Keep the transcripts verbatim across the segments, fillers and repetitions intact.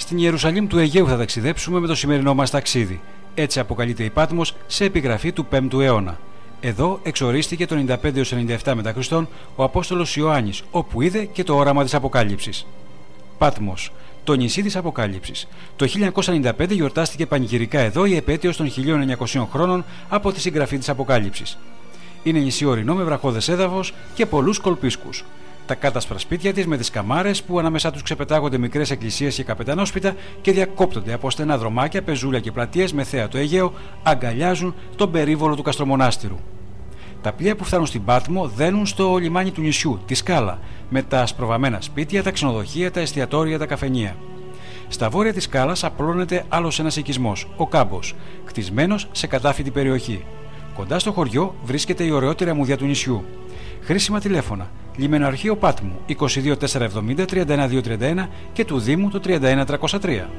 Στην Ιερουσαλήμ του Αιγαίου θα ταξιδέψουμε με το σημερινό μας ταξίδι. Έτσι αποκαλείται η Πάτμος σε επιγραφή του πέμπτου αιώνα. Εδώ εξορίστηκε το ενενήντα πέντε έως ενενήντα επτά μετά Χριστόν ο Απόστολος Ιωάννης, όπου είδε και το όραμα της Αποκάλυψης. Πάτμος, το νησί της Αποκάλυψης. Το χίλια εννιακόσια ενενήντα πέντε γιορτάστηκε πανηγυρικά εδώ η επέτειος των χίλια εννιακοσίων χρόνων από τη συγγραφή της Αποκάλυψης. Είναι νησί ορεινό με βραχώδες έδαφος και πολλούς κολπίσκους. Τα κάτασπρα σπίτια της με τις καμάρες που ανάμεσά τους ξεπετάγονται μικρές εκκλησίες και καπετανόσπιτα και διακόπτονται από στενά δρομάκια, πεζούλια και πλατείες με θέα το Αιγαίο αγκαλιάζουν τον περίβολο του Καστρομονάστηρου. Τα πλοία που φτάνουν στην Πάτμο δένουν στο λιμάνι του νησιού, τη Σκάλα, με τα ασπροβαμμένα σπίτια, τα ξενοδοχεία, τα εστιατόρια, τα καφενεία. Στα βόρεια της Σκάλας απλώνεται άλλος ένας οικισμός, ο Κάμπος, κτισμένος σε κατάφυτη περιοχή. Κοντά στο χωριό βρίσκεται η ωραιότερη αμμουδιά του νησιού. Χρήσιμα τηλέφωνα: Λιμεναρχείο Πάτμου είκοσι δύο τετρακόσια εβδομήντα τριάντα ένα διακόσια τριάντα ένα και του Δήμου το τριάντα ένα τριακόσια τρία.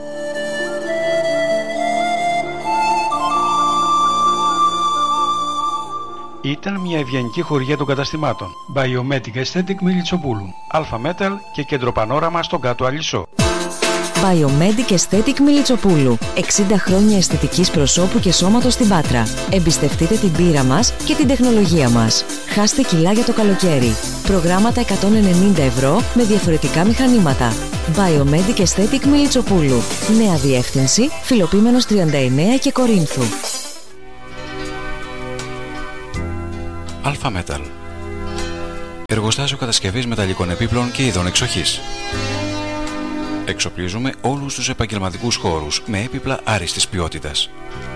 Ήταν μια ευγενική χορηγία των καταστημάτων Biomedic Aesthetic Μιλιτσοπούλου, Alpha Metal και Κέντρο Πανόραμα στον Κάτω Αλυσσό. Biomedic Aesthetic Μιλιτσοπούλου. εξήντα χρόνια αισθητικής προσώπου και σώματος στην Πάτρα. Εμπιστευτείτε την πείρα μας και την τεχνολογία μας. Χάστε κιλά για το καλοκαίρι. Προγράμματα εκατόν ενενήντα ευρώ με διαφορετικά μηχανήματα. Biomedic Aesthetic Μιλιτσοπούλου. Νέα διεύθυνση, Φιλοπίμενος τριάντα εννέα και Κορίνθου. Alpha Metal. Εργοστάσιο κατασκευής μεταλλικών επίπλων και ειδών εξοχής. Εξοπλίζουμε όλους τους επαγγελματικούς χώρους με έπιπλα άριστης ποιότητας.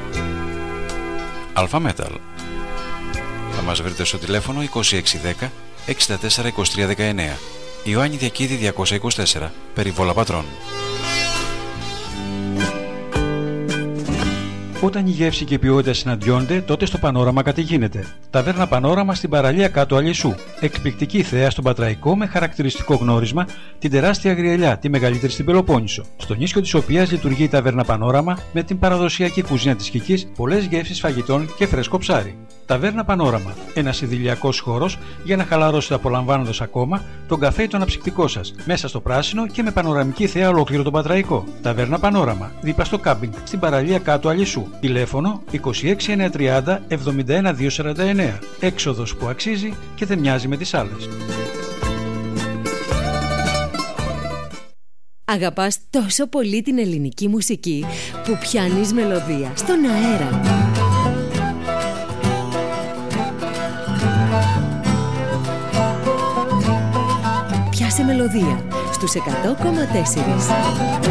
Alpha Metal. Θα μας βρείτε στο τηλέφωνο είκοσι έξι δέκα εξήντα τέσσερα είκοσι τρία δεκαεννέα. Ιωάννη Διακίδη διακόσια είκοσι τέσσερα, Περιβόλα Πατρών. Όταν η γεύση και η ποιότητα συναντιόνται, τότε στο Πανόραμα κάτι γίνεται. Ταβέρνα Πανόραμα στην παραλία Κάτω Αλυσσού. Εκπληκτική θέα στον Πατραϊκό με χαρακτηριστικό γνώρισμα την τεράστια Αγριελιά, τη μεγαλύτερη στην Πελοπόννησο. Στο νήσιο της οποίας λειτουργεί η Ταβέρνα Πανόραμα με την παραδοσιακή κουζίνα της Κικής, πολλές γεύσεις φαγητών και φρέσκο ψάρι. Ταβέρνα Πανόραμα. Ένας ιδηλιακός χώρος για να χαλαρώσετε απολαμβάνοντας ακόμα τον καφέ ή το αναψυκτικό σας. Μέσα στο πράσινο και με πανοραμική θέα ολόκληρο τον Πατραϊκό. Ταβέρνα Πανόραμα. Δίπλα στο κάμπινγκ στην παραλία Κάτω Αλυσσού. Τηλέφωνο είκοσι έξι εννιακόσια τριάντα εβδομήντα ένα διακόσια σαράντα εννέα. Έξοδος που αξίζει και δεν μοιάζει με τις άλλες. Αγαπάς τόσο πολύ την ελληνική μουσική που πιάνεις μελωδία στον αέρα. Πιάσε μελωδία στους εκατό κόμμα τέσσερα.